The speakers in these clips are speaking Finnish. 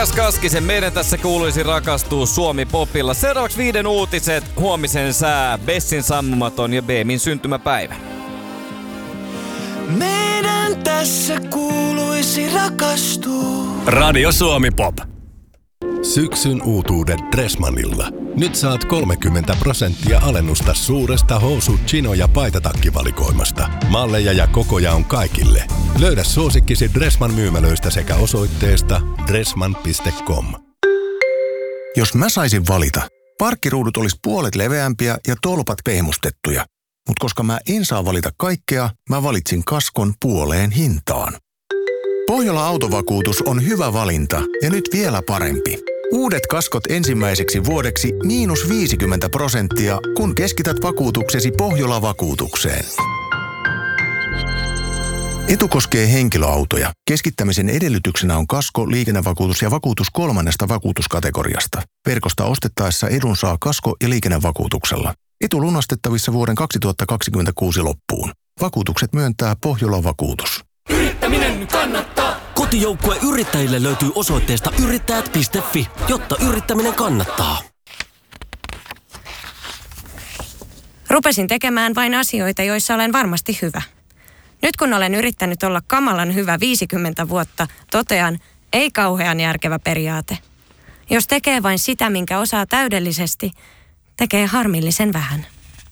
Kaskisen, meidän tässä kuuluisi rakastua Suomi-popilla. Seuraavaksi 5 uutiset, huomisen sää, Bessin sammumaton ja Beemin syntymäpäivä. Meidän tässä kuuluisi rakastua. Radio Suomi Pop. Syksyn uutuudet Dressmannilla. Nyt saat 30% alennusta suuresta housu-, chino- ja paitatakkivalikoimasta. Malleja ja kokoja on kaikille. Löydä suosikkisi Dressmann myymälöistä sekä osoitteesta dressmann.com. Jos mä saisin valita, parkkiruudut olisi puolet leveämpiä ja tolpat pehmustettuja. Mutta koska mä en saa valita kaikkea, mä valitsin kaskon puoleen hintaan. Pohjola Autovakuutus on hyvä valinta ja nyt vielä parempi. Uudet kaskot ensimmäiseksi vuodeksi -50%, kun keskität vakuutuksesi Pohjola-vakuutukseen. Etu koskee henkilöautoja. Keskittämisen edellytyksenä on kasko, liikennevakuutus ja vakuutus 3. vakuutuskategoriasta. Verkosta ostettaessa edun saa kasko- ja liikennevakuutuksella. Etu lunastettavissa vuoden 2026 loppuun. Vakuutukset myöntää Pohjola-vakuutus. Yrittäminen kannattaa. Kotijoukkue yrittäjille löytyy osoitteesta yrittäjät.fi, jotta yrittäminen kannattaa. Rupesin tekemään vain asioita, joissa olen varmasti hyvä. Nyt kun olen yrittänyt olla kamalan hyvä 50 vuotta, totean, ei kauhean järkevä periaate. Jos tekee vain sitä, minkä osaa täydellisesti, tekee harmillisen vähän.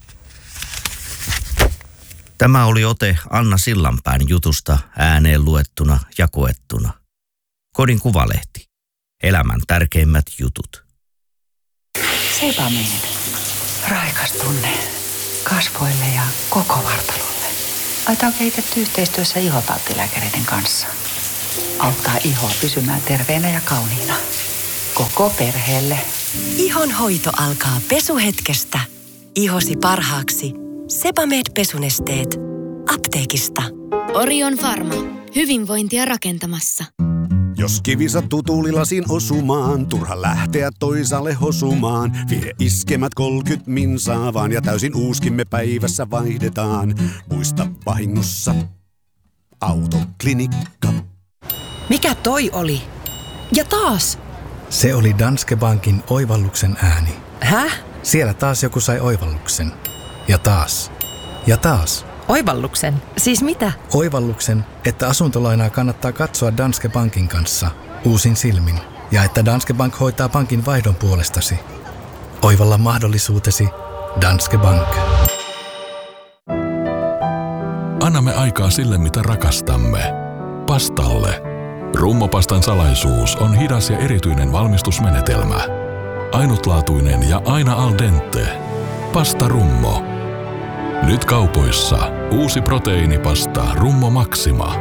Tämä oli ote Anna Sillanpään jutusta ääneen luettuna ja koettuna. Kodin Kuvalehti. Elämän tärkeimmät jutut. Sebamed. Raikas tunne kasvoille ja koko vartalolle. Aita on kehitetty yhteistyössä ihotauttilääkäreiden kanssa. Auttaa ihoa pysymään terveenä ja kauniina. Koko perheelle. Ihon hoito alkaa pesuhetkestä. Ihosi parhaaksi. Sebamed pesunesteet. Apteekista. Orion Pharma. Hyvinvointia rakentamassa. Jos kivi sattuu tuulilasin osumaan, turha lähteä toisaalle hosumaan. Vie iskemät 30 minsaa vaan ja täysin uuskimme päivässä vaihdetaan. Muista vahingossa Autoklinikka. Mikä toi oli? Ja taas! Se oli Danske Bankin oivalluksen ääni. Häh? Siellä taas joku sai oivalluksen. Ja taas. Ja taas. Oivalluksen? Siis mitä? Oivalluksen, että asuntolainaa kannattaa katsoa Danske Bankin kanssa uusin silmin. Ja että Danske Bank hoitaa pankin vaihdon puolestasi. Oivalla mahdollisuutesi Danske Bank. Annamme aikaa sille, mitä rakastamme. Pastalle. Rummopastan salaisuus on hidas ja erityinen valmistusmenetelmä. Ainutlaatuinen ja aina al dente. Pasta Rummo. Nyt kaupoissa uusi proteiinipasta Rummo Maxima.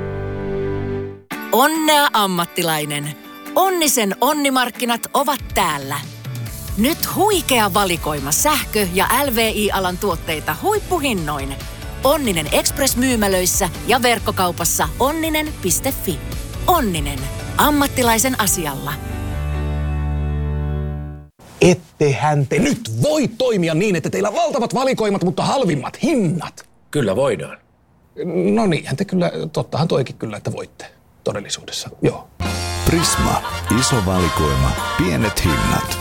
Onnea ammattilainen. Onnisen onnimarkkinat ovat täällä. Nyt huikea valikoima sähkö- ja LVI-alan tuotteita huippuhinnoin. Onninen Express-myymälöissä ja verkkokaupassa onninen.fi. Onninen. Ammattilaisen asialla. Ettehän te nyt voi toimia niin, että teillä on valtavat valikoimat, mutta halvimmat hinnat. Kyllä voidaan. No niinhän te kyllä, tottahan toikin kyllä, että voitte todellisuudessa, joo. Prisma. Iso valikoima. Pienet hinnat.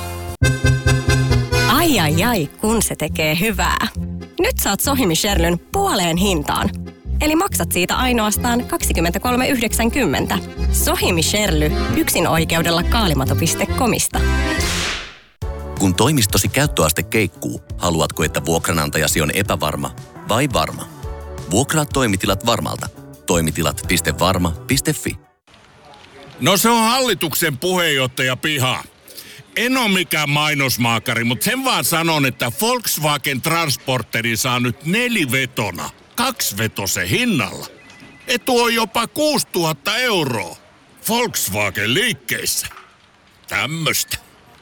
Ai, kun se tekee hyvää. Nyt saat Sohimi Sherlyn puoleen hintaan. Eli maksat siitä ainoastaan 23,90. Sohimi Sherly. Yksin oikeudella kaalimato.comista. Kun toimistosi käyttöaste keikkuu, haluatko, että vuokranantajasi on epävarma vai varma? Vuokraa toimitilat Varmalta. Toimitilat.varma.fi. No se on hallituksen puheenjohtaja piha. En ole mikään mainosmaakari, mutta sen vaan sanon, että Volkswagen Transporteri saa nyt 4-vetona 2-vetosen hinnalla. Etu on jopa 6 000 €. Volkswagen liikkeissä. Tämmöstä.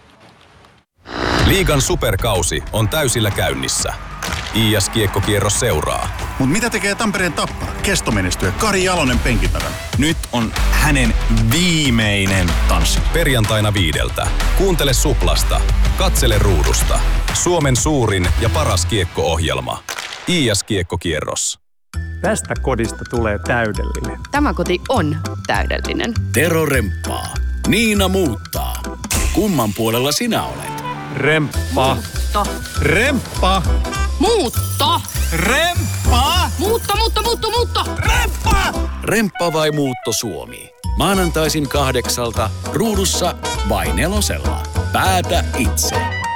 Liigan superkausi on täysillä käynnissä. IS-kiekkokierros seuraa. Mut mitä tekee Tampereen Tappara? Kestomenestyjä Kari Jalonen penkin takana. Nyt on hänen viimeinen tanssi. Perjantaina 5. Kuuntele Suplasta. Katsele ruudusta. Suomen suurin ja paras kiekko-ohjelma. IS-kiekkokierros. Tästä kodista tulee täydellinen. Tämä koti on täydellinen. Tero remppaa. Niina muuttaa. Kumman puolella sinä olet? Remppa. Muutto. Remppa. Muutto. Remppa. Muutto. Remppa. Remppa vai Muutto Suomi? Maanantaisin 8 ruudussa vai 4. Päätä itse.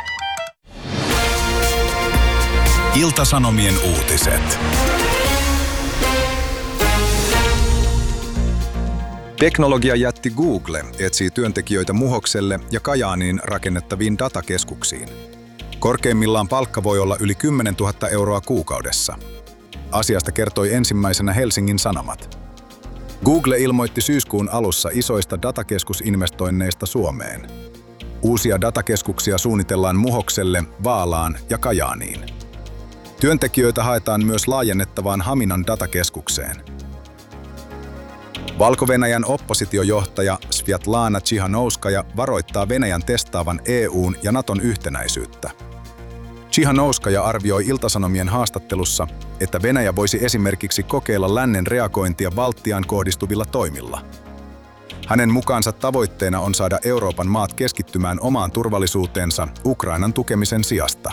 Ilta-Sanomien uutiset. Teknologiajätti Google etsii työntekijöitä Muhokselle ja Kajaaniin rakennettaviin datakeskuksiin. Korkeimmillaan palkka voi olla yli 10 000 euroa kuukaudessa. Asiasta kertoi ensimmäisenä Helsingin Sanomat. Google ilmoitti syyskuun alussa isoista datakeskusinvestoinneista Suomeen. Uusia datakeskuksia suunnitellaan Muhokselle, Vaalaan ja Kajaaniin. Työntekijöitä haetaan myös laajennettavaan Haminan datakeskukseen. Valko-Venäjän oppositiojohtaja Sviatlana Tsikhanouskaja varoittaa Venäjän testaavan EU:n ja Naton yhtenäisyyttä. Tsikhanouskaja arvioi Ilta-Sanomien haastattelussa, että Venäjä voisi esimerkiksi kokeilla lännen reagointia Baltiaan kohdistuvilla toimilla. Hänen mukaansa tavoitteena on saada Euroopan maat keskittymään omaan turvallisuuteensa Ukrainan tukemisen sijasta.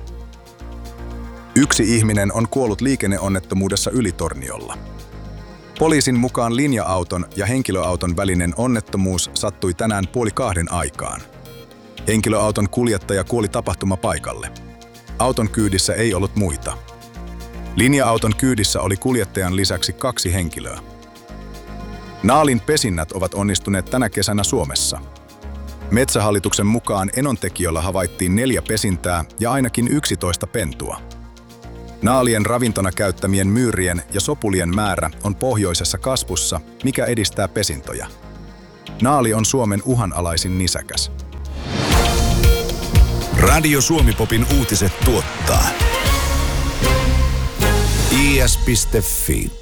1 ihminen on kuollut liikenneonnettomuudessa Ylitorniolla. Poliisin mukaan linja-auton ja henkilöauton välinen onnettomuus sattui tänään 1:30 aikaan. Henkilöauton kuljettaja kuoli tapahtumapaikalle. Auton kyydissä ei ollut muita. Linja-auton kyydissä oli kuljettajan lisäksi 2 henkilöä. Naalin pesinnät ovat onnistuneet tänä kesänä Suomessa. Metsähallituksen mukaan enontekijöllä havaittiin 4 pesintää ja ainakin 11 pentua. Naalien ravintona käyttämien myyrien ja sopulien määrä on pohjoisessa kasvussa, mikä edistää pesintoja. Naali on Suomen uhanalaisin nisäkäs. Radio Suomi-popin uutiset tuottaa is.fi.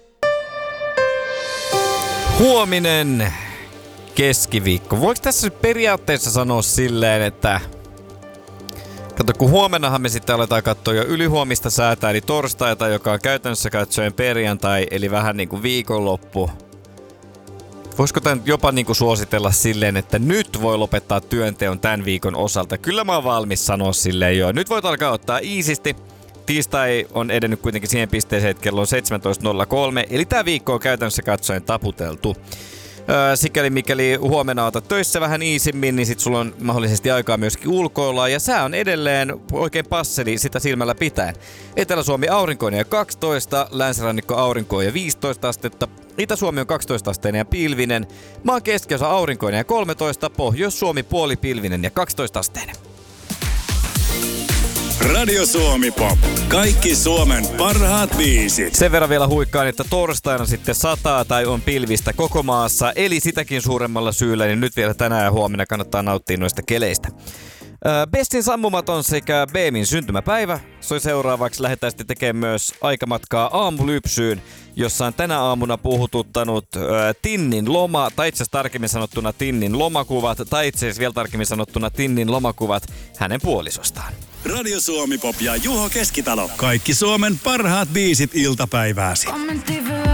Huominen keskiviikko. Voiko tässä nyt periaatteessa sanoa silleen, että kato, kun huomennahan me sitten aletaan katsoa jo ylihuomista säätää, eli torstaita, joka on käytännössä katsoen perjantai, eli vähän niin kuin viikonloppu. Voisiko tämän jopa niin kuin suositella silleen, että nyt voi lopettaa työnteon tämän viikon osalta? Kyllä mä oon valmis sanoa silleen jo. Nyt voit alkaa ottaa iisisti. Tiistai on edennyt kuitenkin siihen pisteeseen, että kello on 17.03, eli tämä viikko on käytännössä katsoen taputeltu. Sikäli mikäli huomenna otat töissä vähän iisimmin, niin sit sulla on mahdollisesti aikaa myöskin ulkoilla. Ja sää on edelleen oikein passeli sitä silmällä pitäen. Etelä-Suomi aurinkoinen ja 12, länsirannikko aurinkoinen ja 15 astetta. Itä-Suomi on 12-asteinen ja pilvinen. Maan keskiosa aurinkoinen ja 13, Pohjois-Suomi puolipilvinen ja 12-asteinen. Radio Suomi Pop. Kaikki Suomen parhaat biisit. Sen verran vielä huikkaan, että torstaina sitten sataa tai on pilvistä koko maassa. Eli sitäkin suuremmalla syyllä, niin nyt vielä tänään ja huomenna kannattaa nauttia noista keleistä. Bestin sammumaton sekä Beemin syntymäpäivä. Soi seuraavaksi lähdetään sitten tekemään myös aikamatkaa aamulypsyyn, jossa on tänä aamuna puhututtanut Tinnin loma, tai itse asiassa tarkemmin sanottuna Tinnin lomakuvat, tai itse asiassa vielä tarkemmin sanottuna Tinnin lomakuvat hänen puolisostaan. Radio Suomi Pop ja Juho Keskitalo. Kaikki Suomen parhaat biisit iltapäivääsi.